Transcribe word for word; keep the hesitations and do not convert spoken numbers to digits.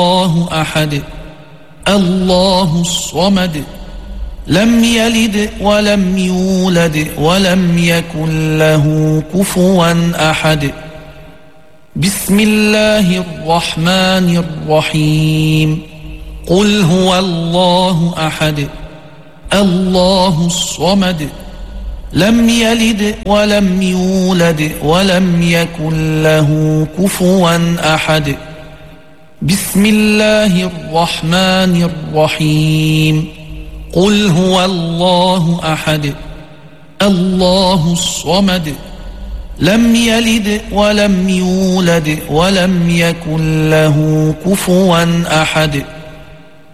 الله أحد الله الصمد لم يلد ولم يولد ولم يكن له كفوا أحد. بسم الله الرحمن الرحيم. قل هو الله أحد الله الصمد لم يلد ولم يولد ولم يكن له كفوا أحد. بسم الله الرحمن الرحيم. قل هو الله أحد الله الصمد لم يلد ولم يولد ولم يكن له كفوا أحد.